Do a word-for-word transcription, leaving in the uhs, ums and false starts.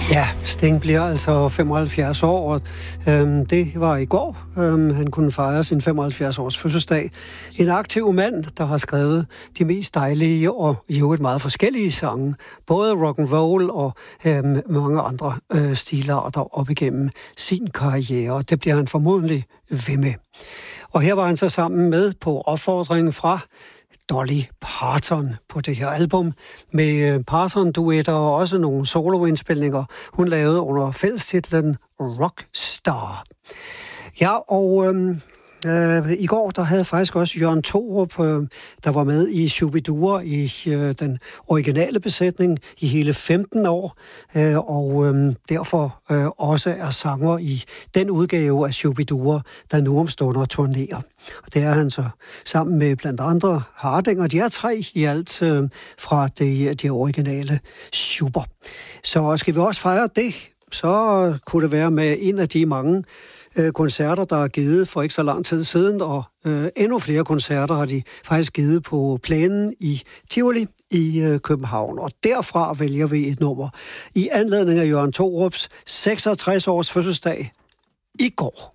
Ja, Sting bliver altså femoghalvfjerds år, og øhm, det var i går. Øhm, han kunne fejre sin femoghalvfjerds års fødselsdag. En aktiv mand, der har skrevet de mest dejlige og i øvrigt meget forskellige sange. Både rock and roll og øhm, mange andre øh, stilarter op igennem sin karriere. Det bliver han formodentlig ved med. Og her var han så sammen med på opfordringen fra Dolly Parton på det her album, med Parton-duetter og også nogle soloindspilninger, hun lavede under fællestitlen Rockstar. Ja, og øhm, øh, i går, der havde faktisk også Jørgen Thorup, øh, der var med i Shubidua i øh, den originale besætning i hele femten år, øh, og øh, derfor øh, også er sanger i den udgave af Shubidua, der nu omstunder turnerer. Og det er han så sammen med blandt andre Hardinger. De er tre i alt øh, fra de, de originale Schuber. Så skal vi også fejre det, så kunne det være med en af de mange øh, koncerter, der er givet for ikke så lang tid siden, og øh, endnu flere koncerter har de faktisk givet på Plænen i Tivoli i øh, København. Og derfra vælger vi et nummer i anledning af Jørgen Thorups seksogtres års fødselsdag i går.